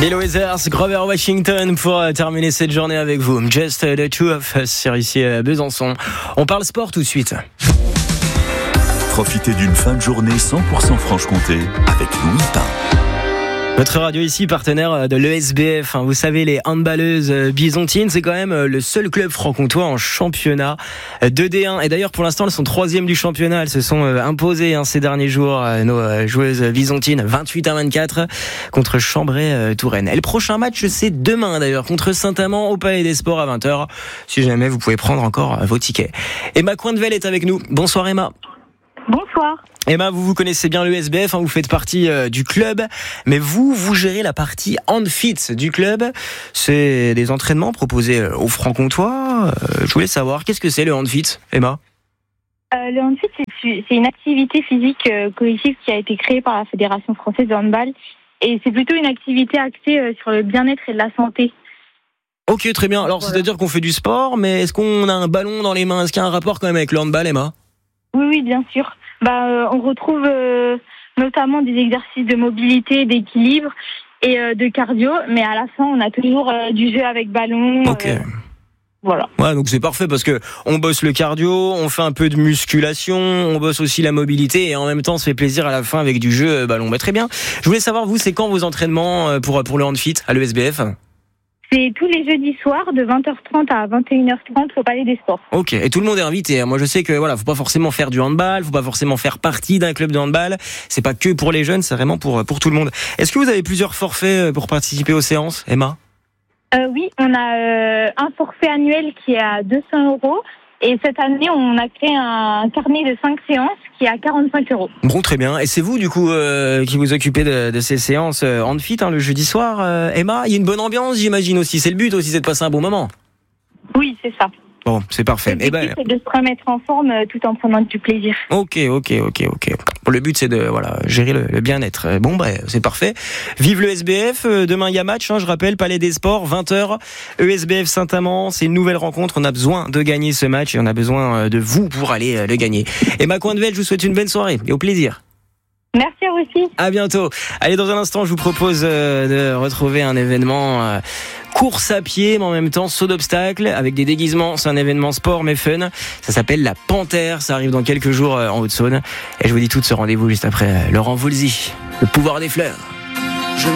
Bill Withers, Grover Washington pour terminer cette journée avec vous. Just the two of us sur ici Besançon. On parle sport tout de suite. Profitez d'une fin de journée 100% Franche-Comté avec Louis Pain. Notre radio ici, partenaire de l'ESBF. Vous savez, les handballeuses bisontines, c'est quand même le seul club franc-comtois en championnat de D1. Et d'ailleurs, pour l'instant, elles sont 3e du championnat. Elles se sont imposées ces derniers jours, nos joueuses bisontines, 28-24 contre Chambray-Touraine. Et le prochain match, c'est demain d'ailleurs, contre Saint-Amand au Palais des Sports à 20h. Si jamais vous pouvez prendre encore vos tickets. Emma Coindevel est avec nous. Bonsoir Emma. Bonsoir. Emma, vous connaissez bien l'ESBF, vous faites partie du club, mais vous gérez la partie handfit du club. C'est des entraînements proposés aux Franc-Comtois. Je voulais savoir, qu'est-ce que c'est le handfit, Emma ? Le handfit, c'est une activité physique collective qui a été créée par la Fédération française de handball. Et c'est plutôt une activité axée sur le bien-être et la santé. Ok, très bien. Alors, c'est-à-dire qu'on fait du sport, mais est-ce qu'on a un ballon dans les mains ? Est-ce qu'il y a un rapport quand même avec le handball, Emma ? Oui, bien sûr. On retrouve notamment des exercices de mobilité, d'équilibre et de cardio, mais à la fin, on a toujours du jeu avec ballon. Ok. Voilà. Ouais, donc c'est parfait parce que on bosse le cardio, on fait un peu de musculation, on bosse aussi la mobilité et en même temps, on se fait plaisir à la fin avec du jeu ballon. Très bien. Je voulais savoir, vous, c'est quand vos entraînements pour le handfit à l'ESBF ? C'est tous les jeudis soirs de 20h30 à 21h30 au Palais des Sports. Ok, et tout le monde est invité. Moi, je sais que faut pas forcément faire du handball, faut pas forcément faire partie d'un club de handball. C'est pas que pour les jeunes, c'est vraiment pour tout le monde. Est-ce que vous avez plusieurs forfaits pour participer aux séances, Emma ? Oui, on a un forfait annuel qui est à 200 €. Et cette année, on a créé un carnet de 5 séances qui est à 45 €. Bon, très bien. Et c'est vous, du coup, qui vous occupez de ces séances handfit le jeudi soir, Emma ? Il y a une bonne ambiance, j'imagine aussi. C'est le but aussi, c'est de passer un bon moment. Oui, c'est ça. Bon, c'est parfait. Le but, c'est de se remettre en forme tout en prenant du plaisir. Ok. Bon, le but, c'est de gérer le bien-être. C'est parfait. Vive le SBF. Demain, il y a match, je rappelle, Palais des Sports, 20h. ESBF Saint-Amand, c'est une nouvelle rencontre. On a besoin de gagner ce match et on a besoin de vous pour aller le gagner. Emma Coindevel, je vous souhaite une bonne soirée et au plaisir. Merci à vous aussi. À bientôt. Allez, dans un instant, je vous propose de retrouver un événement course à pied, mais en même temps saut d'obstacle avec des déguisements. C'est un événement sport mais fun. Ça s'appelle la Panthère. Ça arrive dans quelques jours en Haute-Saône. Et je vous dis tout de ce rendez-vous juste après Laurent Voulzy, le pouvoir des fleurs.